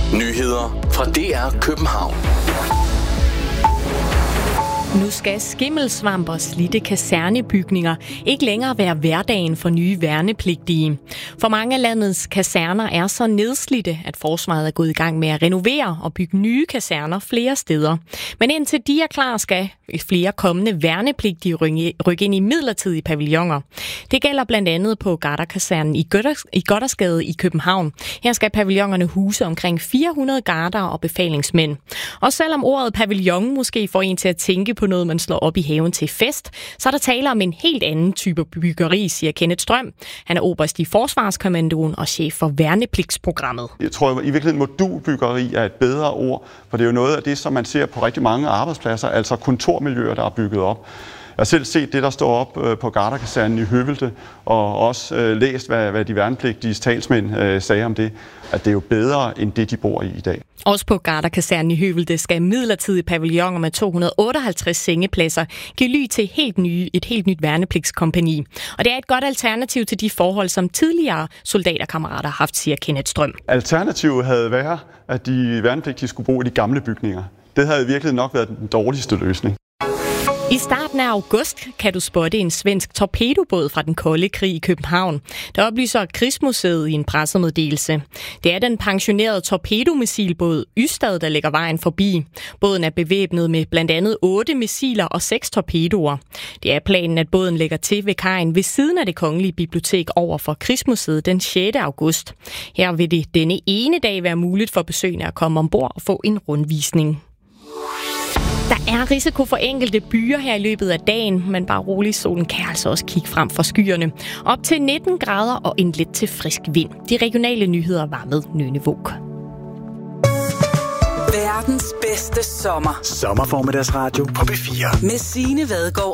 Nyheder fra DR København. Nu skal skimmelsvamp og slidte kasernebygninger ikke længere være hverdagen for nye værnepligtige. For mange af landets kaserner er så nedslidte, at forsvaret er gået i gang med at renovere og bygge nye kaserner flere steder. Men indtil de er klar, skal flere kommende værnepligtige rykke ind i midlertidige pavilloner. Det gælder blandt andet på Garderkasernen i Gothersgade i København. Her skal pavillonerne huse omkring 400 garder og befalingsmænd. Og selvom ordet pavillon måske får en til at tænke på noget, man slår op i haven til fest, så er der tale om en helt anden type byggeri, siger Kenneth Strøm. Han er oberst i Forsvarskommandoen og chef for værnepligtsprogrammet. Jeg tror i virkeligheden, modulbyggeri er et bedre ord, for det er jo noget af det, som man ser på rigtig mange arbejdspladser, altså kontormiljøer, der er bygget op. Jeg har selv set det, der står op på Garderkasernen i Høvelte, og også læst, hvad de værnepligtiges talsmænd sagde om det, at det er jo bedre end det, de bor i dag. Også på Garderkasernen i Høvelte skal midlertidige pavilloner med 258 sengepladser give ly til et helt nyt værnepligtskompagni. Og det er et godt alternativ til de forhold, som tidligere soldaterkammerater har haft, siger Kenneth Strøm. Alternativet havde været, at de værnepligtige skulle bo i de gamle bygninger. Det havde virkelig nok været den dårligste løsning. I starten af august kan du spotte en svensk torpedobåd fra den kolde krig i København. Der oplyser Krigsmuseet i en pressemeddelelse. Det er den pensionerede torpedomissilbåd Ystad, der lægger vejen forbi. Båden er bevæbnet med blandt andet 8 missiler og 6 torpedoer. Det er planen, at båden lægger til ved kajen ved siden af Det Kongelige Bibliotek over for Krigsmuseet den 6. august. Her vil det denne ene dag være muligt for besøgende at komme ombord og få en rundvisning. Der er risiko for enkelte byer her i løbet af dagen, men bare rolig, solen kan altså også kigge frem for skyerne. Op til 19 grader og en lidt til frisk vind. De regionale nyheder var med Nøgne Våg. Verdens bedste sommer. Sommerformiddagsradio på P4. Med Signe Vadgaard